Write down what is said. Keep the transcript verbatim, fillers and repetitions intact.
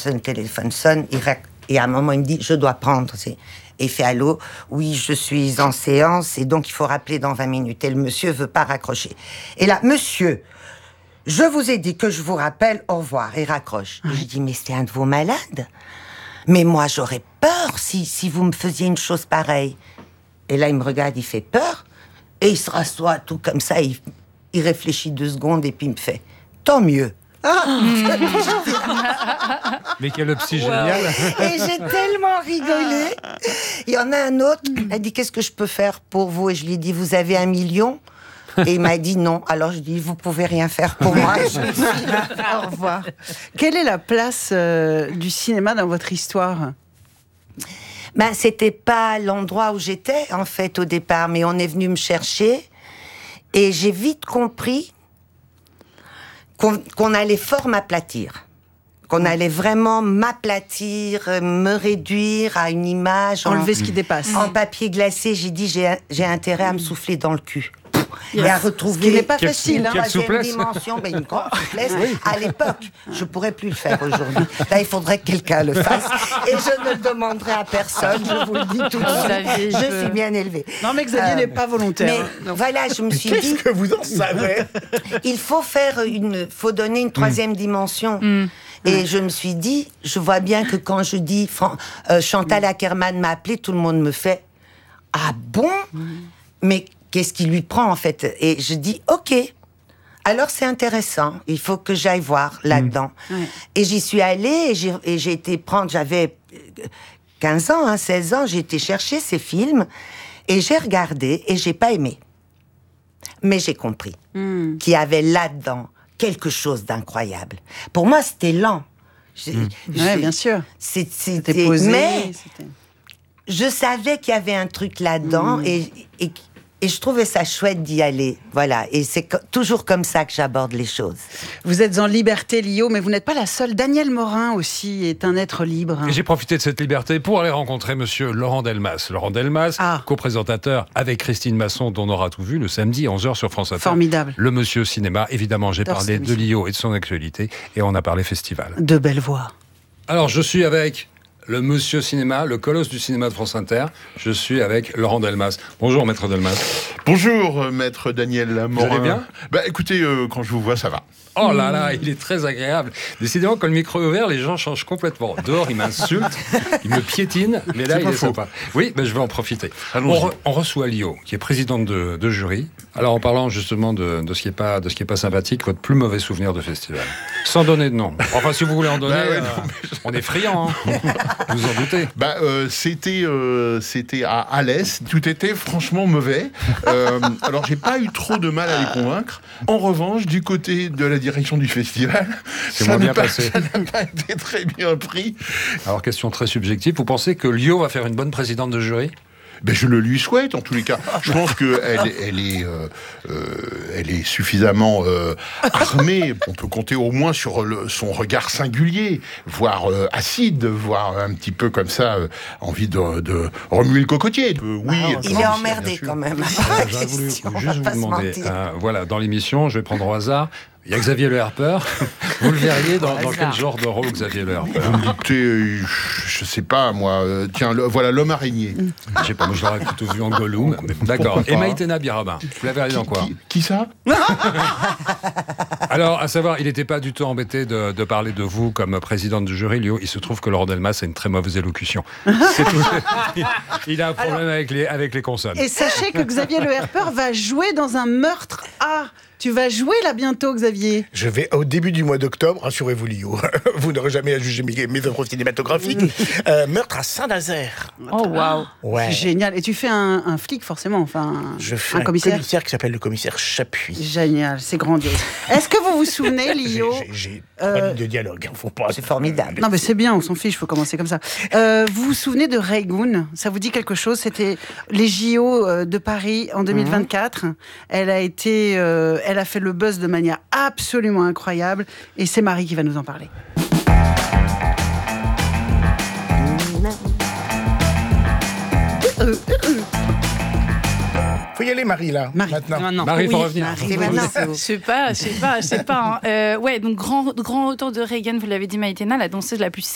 son téléphone sonne, il rac- et à un moment, il me dit, je dois prendre. C'est... Et il fait, allô, oui, je suis en séance, et donc il faut rappeler dans vingt minutes. Et le monsieur veut pas raccrocher. Et là, monsieur, je vous ai dit que je vous rappelle, au revoir, et raccroche. Et je dis, mais c'est un de vos malades. Mais moi, j'aurais peur si, si vous me faisiez une chose pareille. Et là, il me regarde, il fait peur, et il se rassoit tout comme ça, il, il réfléchit deux secondes, et puis il me fait, tant mieux. Ah mais quel psy génial. Et j'ai tellement rigolé. Il y en a un autre, il a dit, qu'est-ce que je peux faire pour vous? Et je lui ai dit, vous avez un million? Et il m'a dit non. Alors je dis, vous pouvez rien faire pour moi. Je me suis dit, au revoir. Quelle est la place euh, du cinéma dans votre histoire? Ben, c'était pas l'endroit où j'étais, en fait, au départ, mais on est venu me chercher, et j'ai vite compris qu'on, qu'on allait fort m'aplatir. Qu'on allait vraiment m'aplatir, me réduire à une image. Enlever en, ce qui dépasse. En papier glacé, j'ai dit, j'ai, j'ai intérêt à me souffler dans le cul. Yes. Et à retrouver... Ce qui n'est pas quelle, facile. Quelle hein. souplesse. Une dimension, mais une grande souplesse. Oui. À l'époque, je ne pourrais plus le faire aujourd'hui. Là, il faudrait que quelqu'un le fasse. Et je ne le demanderai à personne, je vous le dis tout de suite. Je, je suis bien élevée. Non, mais Xavier euh, n'est pas volontaire. Mais voilà, je me suis Qu'est-ce dit... Qu'est-ce que vous en savez? Il faut faire une... faut donner une troisième mmh. dimension. Mmh. Et mmh. je me suis dit, je vois bien que quand je dis Fran- euh, Chantal Akerman m'a appelé, tout le monde me fait « Ah bon mmh. Mais qu'est-ce qui lui prend, en fait ?» Et je dis « Ok, alors c'est intéressant, il faut que j'aille voir là-dedans. Mmh. » ouais. Et j'y suis allée, et j'ai, et j'ai été prendre, j'avais quinze ans, hein, seize ans, j'ai été chercher ces films, et j'ai regardé, et j'ai pas aimé. Mais j'ai compris mmh. qu'il y avait là-dedans quelque chose d'incroyable. Pour moi, c'était lent. Je, mmh. je, ouais, bien sûr. C'est, c'était, c'était posé. Mais c'était... je savais qu'il y avait un truc là-dedans, mmh. et, et, et je trouvais ça chouette d'y aller. Voilà. Et c'est co- toujours comme ça que j'aborde les choses. Vous êtes en liberté, Lio, mais vous n'êtes pas la seule. Daniel Morin aussi est un être libre. Et j'ai profité de cette liberté pour aller rencontrer monsieur Laurent Delmas. Laurent Delmas, ah. co-présentateur avec Christine Masson, dont on aura tout vu, le samedi, onze heures sur France Inter. Formidable. Le monsieur cinéma. Évidemment, j'ai J'adore parlé de Lio et de son actualité, et on a parlé festival. De belles voix. Alors, je suis avec... le monsieur cinéma, le colosse du cinéma de France Inter. Je suis avec Laurent Delmas. Bonjour, maître Delmas. Bonjour, maître Daniel Morin. Vous allez bien? Bah, écoutez, euh, quand je vous vois, ça va. Oh là là, il est très agréable. Décidément, quand le micro est ouvert, les gens changent complètement. Dehors, il m'insulte, il me piétine, mais là, c'est il est faux. sympa. Oui, ben, je vais en profiter. On, re- on reçoit Lio, qui est présidente de, de jury. Alors, en parlant justement de, de ce qui est pas, de ce qui est pas sympathique, votre plus mauvais souvenir de festival. Sans donner de nom. Enfin, si vous voulez en donner, bah ouais, euh, non, mais... on est friand, hein. Vous en doutez. Bah, euh, c'était, euh, c'était à Alès. Tout était franchement mauvais. Euh, alors, j'ai pas eu trop de mal à les convaincre. En revanche, du côté de la direction du festival, c'est ça, moins bien pas, passé. ça n'a pas été très bien pris. Alors, question très subjective. Vous pensez que Lio va faire une bonne présidente de jury? Ben, je le lui souhaite, en tous les cas. Je pense qu'elle elle est, euh, euh, elle est suffisamment euh, armée. On peut compter au moins sur le, son regard singulier, voire euh, acide, voire un petit peu comme ça, euh, envie de, de remuer le cocotier. Euh, oui, ah, il est emmerdé quand même. Ah, j'aurais voulu juste vous demander, euh, voilà, dans l'émission, je vais prendre au hasard. Il y a Xavier Le Harper. Vous le verriez dans, dans quel genre de rôle, Xavier Le Harper? Écoutez, je sais pas, moi. Euh, tiens, le, voilà, l'homme araignée. Je sais pas, moi je l'aurais plutôt vu en Gollum. D'accord. Et Maïtena Birabin. Vous l'avez dans quoi? qui, qui ça? Alors, à savoir, il n'était pas du tout embêté de, de parler de vous comme présidente du jury, Lio. Il se trouve que Laurent Delmas a une très mauvaise élocution. C'est tout. Il a un problème Alors, avec, les, avec les consonnes. Et sachez que Xavier Le Harper va jouer dans un meurtre à... Tu vas jouer là bientôt, Xavier? Je vais au début du mois d'octobre, rassurez-vous, Lio. Vous n'aurez jamais à juger mes, mes œuvres cinématographiques. euh, meurtre à Saint-Nazaire. Oh, waouh! Ouais. Génial. Et tu fais un, un flic, forcément, enfin, Je fais un, un commissaire. commissaire qui s'appelle le commissaire Chapuis. Génial, c'est grandiose. Est-ce que vous vous souvenez, Lio? J'ai, j'ai, j'ai trois euh... lignes de dialogue. Faut pas... C'est formidable. Non, mais c'est bien, on s'en fiche, il faut commencer comme ça. Euh, vous vous souvenez de Raygun? Ça vous dit quelque chose? C'était les J O de Paris en deux mille vingt-quatre. Mmh. Elle a été, euh, elle a fait le buzz de manière absolument incroyable, et c'est Marie qui va nous en parler. Faut y aller, Marie, là, Marie. maintenant. maintenant. Marie, il faut oui, revenir. Marie, c'est maintenant. Je sais pas, je sais pas, je sais pas. Hein. Euh, ouais, donc grand, grand retour de Reagan, vous l'avez dit, Maïtena, la danseuse la plus